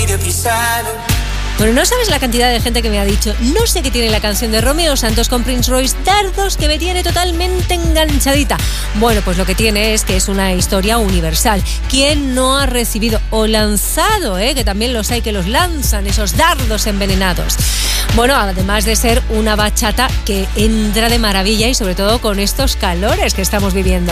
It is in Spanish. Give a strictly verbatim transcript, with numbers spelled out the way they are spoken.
Bueno, no sabes la cantidad de gente que me ha dicho, no sé qué tiene la canción de Romeo Santos con Prince Royce, Dardos, que me tiene totalmente enganchadita. Bueno, pues lo que tiene es que es una historia universal. ¿Quién no ha recibido o lanzado, eh, que también los hay que los lanzan, esos dardos envenenados? Bueno, además de ser una bachata que entra de maravilla y sobre todo con estos calores que estamos viviendo.